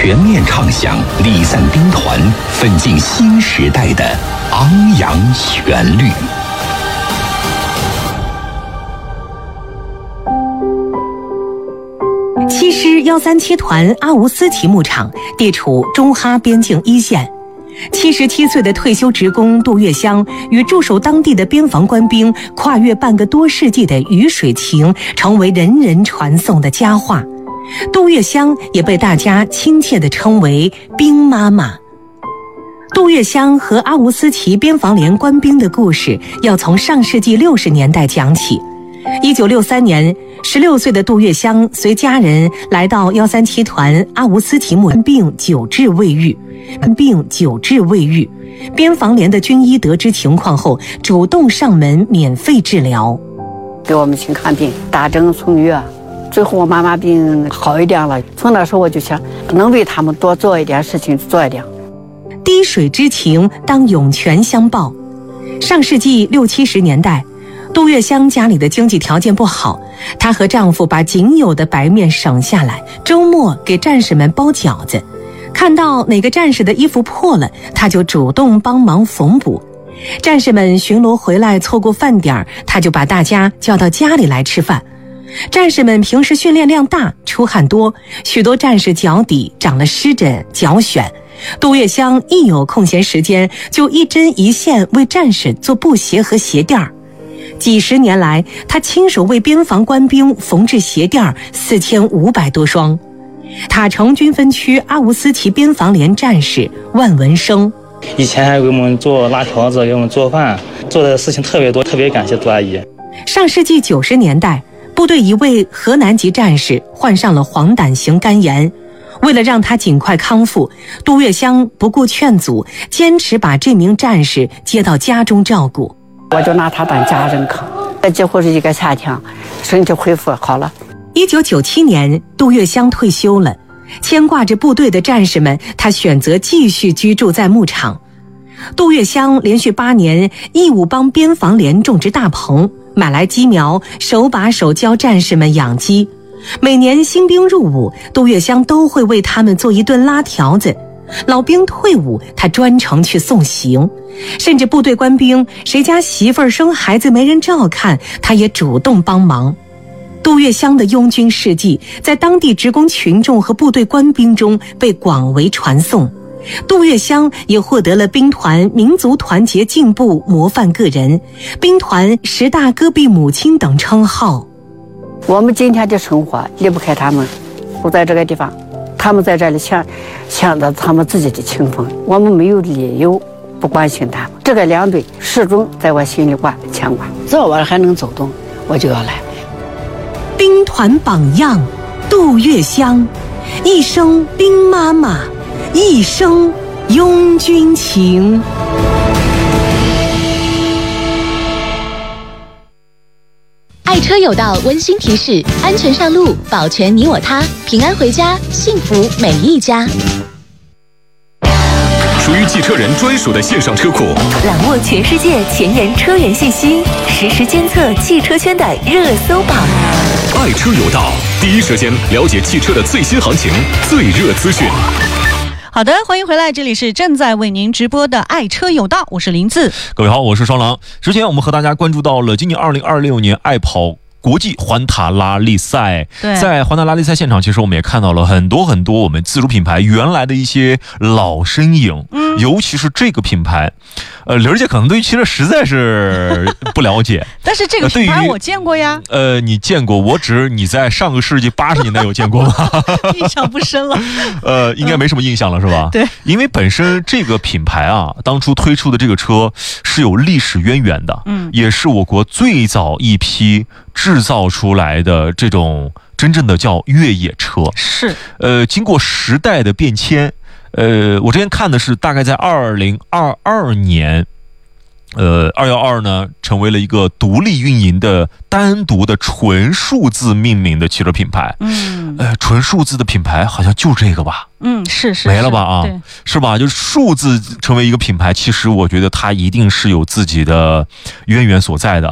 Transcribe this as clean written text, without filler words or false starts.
全面唱响离散兵团奋进新时代的昂扬旋律。 七师137团阿吴斯旗牧场地处中哈边境一线。77岁的退休职工杜月香与驻守当地的边防官兵跨越半个多世纪的鱼水情，成为人人传颂的佳话。杜月香也被大家亲切地称为兵妈妈。杜月香和阿吴斯旗边防连官兵的故事要从上世纪60年代讲起。1963年，16岁的杜月香随家人来到137团阿吴斯旗牧病久治未愈。边防连的军医得知情况后，主动上门免费治疗， 给我们请看病，打针送药。最后我妈妈病好一点了，从那时候我就想，能为他们多做一点事情，做一点。 滴水之情当涌泉相报。上世纪60、70年代，杜月香家里的经济条件不好，她和丈夫把仅有的白面省下来，周末给战士们包饺子。看到哪个战士的衣服破了，她就主动帮忙缝补。战士们巡逻回来错过饭点，她就把大家叫到家里来吃饭。战士们平时训练量大，出汗多，许多战士脚底长了湿疹、脚癣。杜月香一有空闲时间，就一针一线为战士做布鞋和鞋垫儿。几十年来，她亲手为边防官兵缝制鞋垫儿4500多双。塔城军分区阿吴斯旗边防连战士万文生， 以前还给我们做拉条子，给我们做饭，做的事情特别多，特别感谢杜阿姨。 上世纪90年代，部队一位河南籍战士患上了黄疸型肝炎，为了让他尽快康复，杜月香不顾劝阻，坚持把这名战士接到家中照顾。 我就拿他当家人看，几乎是一个夏天，身体恢复好了。 1997年，杜月香退休了，牵挂着部队的战士们，他选择继续居住在牧场。杜月香连续8年义务帮边防连种植大棚，买来鸡苗，手把手教战士们养鸡。每年新兵入伍，杜月香都会为他们做一顿拉条子。老兵退伍，他专程去送行。甚至部队官兵谁家媳妇儿生孩子没人照看，他也主动帮忙。杜月香的拥军事迹在当地职工群众和部队官兵中被广为传颂。杜月香也获得了兵团民族团结进步模范个人、兵团10大戈壁母亲等称号。 我们今天的生活离不开他们，不在这个地方，他们在这里想着他们自己的情分，我们没有理由不关心他们。这个两队始终在我心里牵挂，只要我还能走动，我就要来。 兵团榜样杜月香，一生兵妈妈，一生拥军情。 爱车有道温馨提示：安全上路，保全你我他，平安回家，幸福每一家。 属于汽车人专属的线上车库， 揽握全世界前沿车源信息，实时监测汽车圈的热搜榜。 爱车有道，第一时间了解汽车的最新行情、最热资讯。 好的，欢迎回来，这里是正在为您直播的爱车有道，我是林子。 各位好，我是双狼。之前我们和大家关注到了今年2026年爱跑国际环塔拉力赛。在环塔拉力赛现场，其实我们也看到了很多我们自主品牌原来的一些老身影，尤其是这个品牌，刘儿姐可能对于汽车实在是不了解， 但是这个品牌我见过呀。 你见过？我指你在上个世纪80年代有见过吗？ 印象不深了。 应该没什么印象了，是吧？ 对， 因为本身这个品牌啊，当初推出的这个车是有历史渊源的，也是我国最早一批制造出来的这种真正的叫越野车。 是， 经过时代的变迁，我之前看的是大概在2022年，212呢成为了一个独立运营的单独的纯数字命名的汽车品牌。纯数字的品牌好像就这个吧。 是没了吧啊？是吧？就是数字成为一个品牌，其实我觉得它一定是有自己的渊源所在的